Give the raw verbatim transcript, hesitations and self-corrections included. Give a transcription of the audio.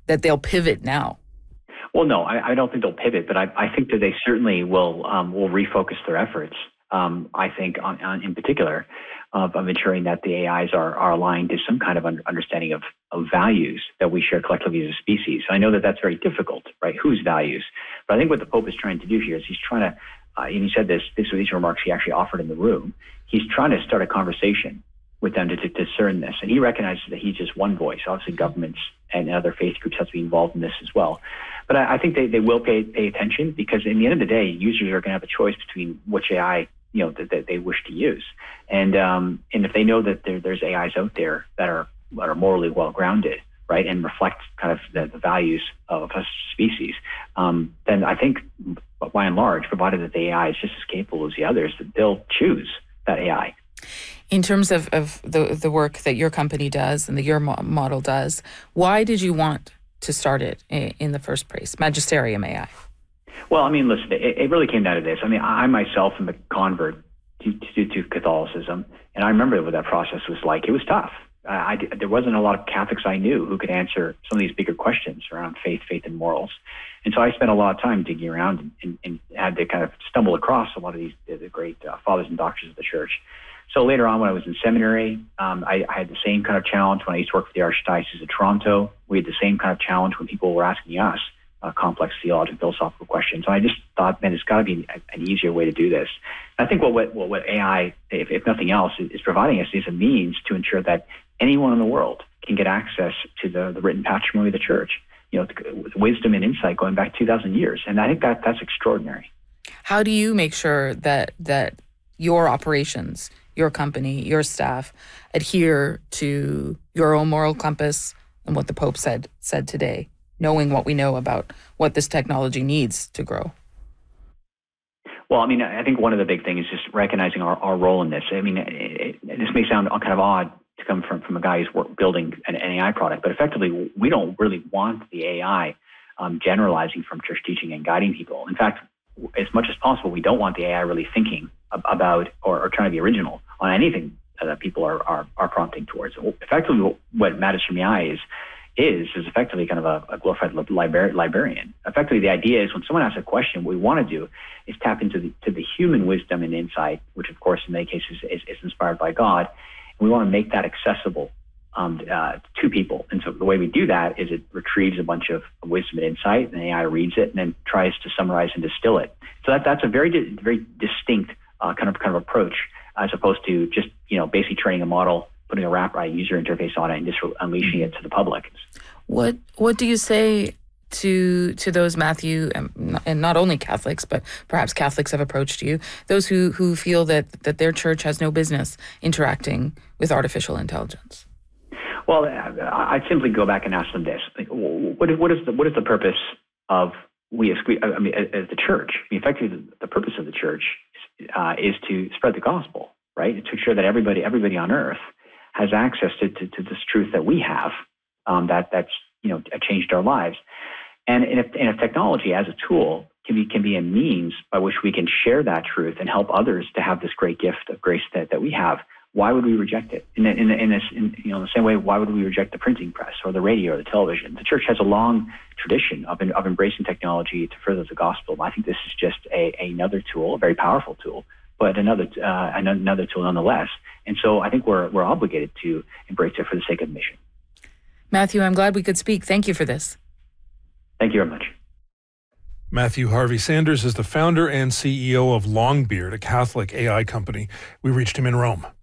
that they'll pivot now? Well, no, I, I don't think they'll pivot, but I, I think that they certainly will um, will refocus their efforts. Um, I think, on, on, in particular, of, of ensuring that the A Is are, are aligned to some kind of un- understanding of, of values that we share collectively as a species. I know that that's very difficult, right? Whose values? But I think what the Pope is trying to do here is he's trying to, uh, and he said this, this these remarks he actually offered in the room. He's trying to start a conversation with them to, to discern this. And he recognizes that he's just one voice. Obviously, governments and other faith groups have to be involved in this as well. But I, I think they, they will pay, pay attention, because in the end of the day, users are going to have a choice between which A I you know, that, that they wish to use. And um, and if they know that there, there's A Is out there that are that are morally well-grounded, right, and reflect kind of the, the values of a species, um, then I think, by and large, provided that the A I is just as capable as the others, that they'll choose that A I. In terms of, of the, the work that your company does and that your mo- model does, why did you want to start it in, in the first place, Magisterium A I? Well, I mean, listen, it, it really came down to this. I mean, I myself am a convert to, to, to Catholicism, and I remember what that process was like. It was tough. I, I, there wasn't a lot of Catholics I knew who could answer some of these bigger questions around faith, faith, and morals. And so I spent a lot of time digging around and, and, and had to kind of stumble across a lot of these the great uh, fathers and doctors of the church. So later on, when I was in seminary, um, I, I had the same kind of challenge when I used to work for the Archdiocese of Toronto. We had the same kind of challenge when people were asking us Uh, complex theological, philosophical questions. And I just thought, man, it's got to be an, an easier way to do this. I think what what, what A I, if, if nothing else, is, is providing us is a means to ensure that anyone in the world can get access to the, the written patrimony of the church, you know, with wisdom and insight going back two thousand years. And I think that that's extraordinary. How do you make sure that that your operations, your company, your staff adhere to your own moral compass and what the Pope said said today, knowing what we know about what this technology needs to grow? Well, I mean, I think one of the big things is just recognizing our, our role in this. I mean, it, it, this may sound kind of odd to come from, from a guy who's work, building an, an A I product, but effectively, we don't really want the A I um, generalizing from church teaching and guiding people. In fact, as much as possible, we don't want the A I really thinking about or, or trying to be original on anything that people are, are, are prompting towards. Effectively, what Magisterium A I is, is is effectively kind of a, a glorified liber- librarian. Effectively, the idea is when someone asks a question, what we want to do is tap into the to the human wisdom and insight, which of course in many cases is, is inspired by God, and we want to make that accessible um, uh, to people. And so the way we do that is it retrieves a bunch of wisdom and insight, and the A I reads it and then tries to summarize and distill it. So that that's a very di- very distinct uh, kind of kind of approach, as opposed to just you know basically training a model, putting a wrap right user interface on it, and just unleashing it to the public. What What do you say to to those, Matthew, and not only Catholics, but perhaps Catholics have approached you, those who, who feel that, that their church has no business interacting with artificial intelligence? Well, I'd simply go back and ask them this: like, what is what is the what is the purpose of we as I mean as the church? I mean, effectively, the, the purpose of the church uh, is to spread the gospel, right? To ensure that everybody everybody on earth has access to, to, to this truth that we have, um, that that's you know changed our lives, and, and, if, and if technology as a tool can be can be a means by which we can share that truth and help others to have this great gift of grace that, that we have, why would we reject it? In in, in this in, you know in the same way, why would we reject the printing press or the radio or the television? The church has a long tradition of of embracing technology to further the gospel. I think this is just a, another tool, a very powerful tool, but another uh, another tool nonetheless. And so I think we're we're obligated to embrace it for the sake of the mission. Matthew, I'm glad we could speak. Thank you for this. Thank you very much. Matthew Harvey Sanders is the founder and C E O of Longbeard, a Catholic A I company. We reached him in Rome.